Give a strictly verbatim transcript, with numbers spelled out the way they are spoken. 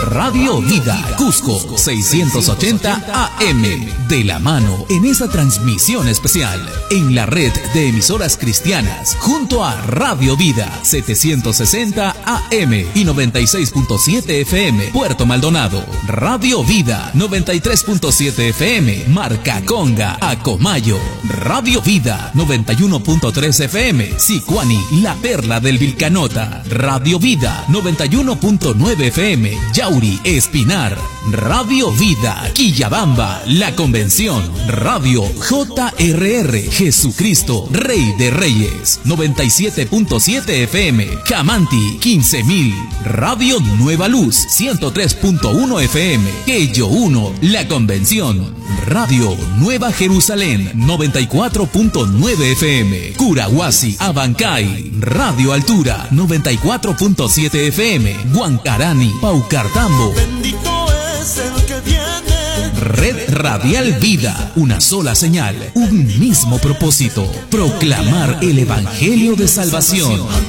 Radio Vida, Cusco, seiscientos ochenta A M. De la mano en esa transmisión especial en la red de emisoras cristianas junto a Radio Vida, setecientos sesenta A M y noventa y seis punto siete F M, Puerto Maldonado. Radio Vida, noventa y tres punto siete F M, Marcaconga, Acomayo. Radio Vida, noventa y uno punto tres F M, Sicuani, La Perla del Vilcanota. Radio Vida, noventa y uno punto nueve F M, Yauri, Espinar. Radio Vida, Quillabamba, La Convención. Radio J R R, Jesucristo, Rey de Reyes, noventa y siete punto siete F M, Camanti, quince mil. Radio Nueva Luz, ciento tres punto uno F M, Ello uno, La Convención. Radio Nueva Jerusalén, noventa y cuatro punto nueve F M, Curahuasi, Abancay. Radio Altura, noventa y cuatro punto siete F M, Huancarani, Paucartambo. Bendito es el que viene. Red Radial Vida, una sola señal, un mismo propósito, proclamar el Evangelio de salvación.